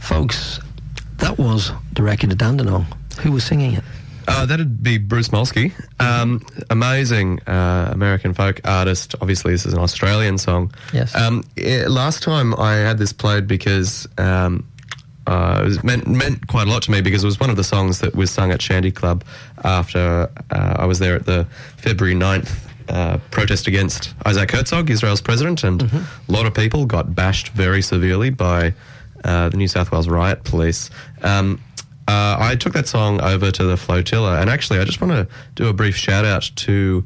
Folks, that was the record of Dandenong. Who was singing it? That'd be Bruce Molsky. Amazing American folk artist. Obviously, this is an Australian song. Yes. Last time I had this played because it was meant quite a lot to me, because it was one of the songs that was sung at Shandy Club after I was there at the February 9th protest against Isaac Herzog, Israel's president, and a lot of people got bashed very severely by the New South Wales riot police. I took that song over to the Flotilla, and actually I just want to do a brief shout out to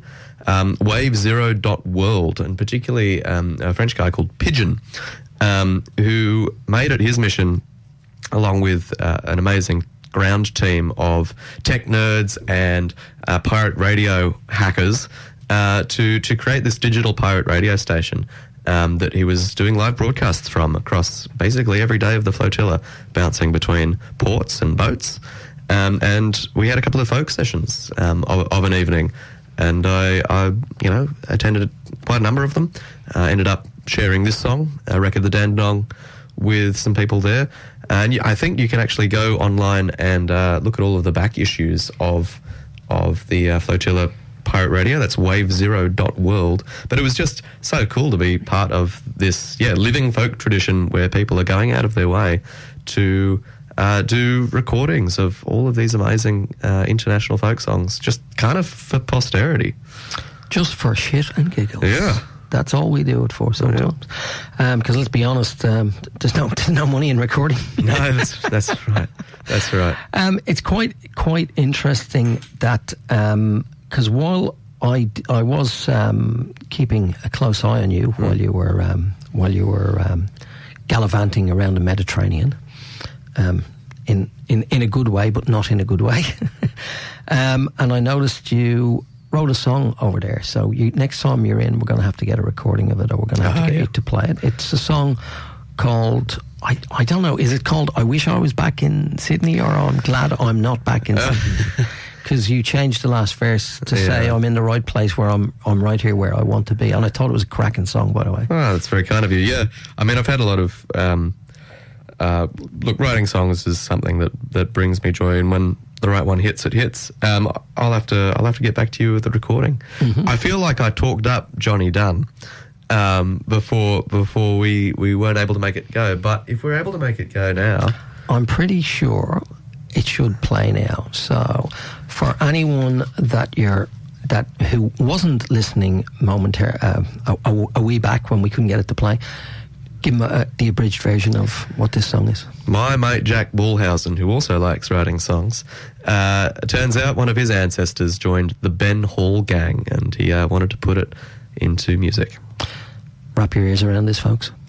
WaveZero.world, and particularly a French guy called Pigeon, who made it his mission, along with an amazing ground team of tech nerds and pirate radio hackers, to create this digital pirate radio station that he was doing live broadcasts from across basically every day of the Flotilla, bouncing between ports and boats. And we had a couple of folk sessions of an evening, and I attended quite a number of them. Ended up sharing this song, Record the Dandenong, with some people there. And I think you can actually go online and look at all of the back issues of the Flotilla Pirate Radio. That's WaveZero.world. But it was just so cool to be part of this, living folk tradition where people are going out of their way to do recordings of all of these amazing international folk songs, just kind of for posterity. Just for shit and giggles. Yeah. That's all we do it for sometimes. Because let's be honest, there's no money in recording. No, that's right. That's right. It's quite interesting that because while I was keeping a close eye on you while you were gallivanting around the Mediterranean, in a good way, but not in a good way, and I noticed you wrote a song over there. So next time you're in, we're going to have to get a recording of it, or we're going to have to get you to play it. It's a song called, I don't know, is it called I Wish I Was Back in Sydney, or I'm Glad I'm Not Back in Sydney? Because you changed the last verse to say I'm in the right place, where I'm right here where I want to be. And I thought it was a cracking song, by the way. Oh, that's very kind of you. Yeah, I mean, I've had a lot of writing songs is something that brings me joy, and when the right one hits, it hits. I'll have to get back to you with the recording. I feel like I talked up Johnny Dunn before we weren't able to make it go. But if we're able to make it go now, I'm pretty sure it should play now. So for anyone who wasn't listening a wee back when we couldn't get it to play, give them the abridged version of what this song is. My mate Jack Bullhausen, who also likes writing songs, it turns out one of his ancestors joined the Ben Hall gang, and he wanted to put it into music. Wrap your ears around this, folks.